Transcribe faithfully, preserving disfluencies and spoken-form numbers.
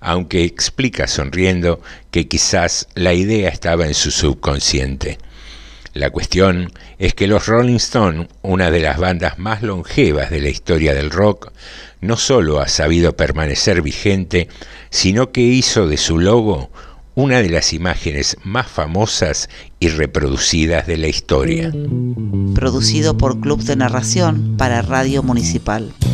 aunque explica sonriendo que quizás la idea estaba en su subconsciente. La cuestión es que los Rolling Stones, una de las bandas más longevas de la historia del rock, no solo ha sabido permanecer vigente, sino que hizo de su logo una de las imágenes más famosas y reproducidas de la historia. Producido por Club de Narración para Radio Municipal.